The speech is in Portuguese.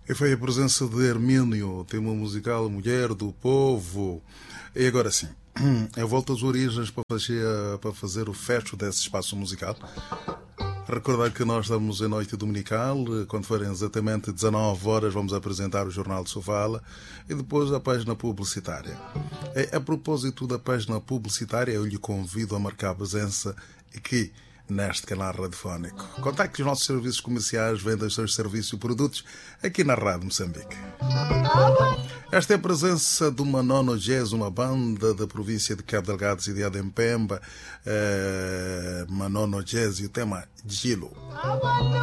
E foi a presença de Hermínio, tema musical Mulher do Povo. E agora sim, eu volto às origens para fazer o fecho desse espaço musical. Recordar que nós estamos em noite dominical, quando forem exatamente 19 horas vamos apresentar o Jornal de Sofala e depois a página publicitária. A propósito da página publicitária, eu lhe convido a marcar presença aqui neste canal radiofónico. Contacte os nossos serviços comerciais, venda os seus serviços e produtos aqui na Rádio Moçambique. Esta é a presença de uma Nono Jazz, uma banda da província de Cabo Delgado, sediada em Pemba, Manono Jazz, e o tema Gilo.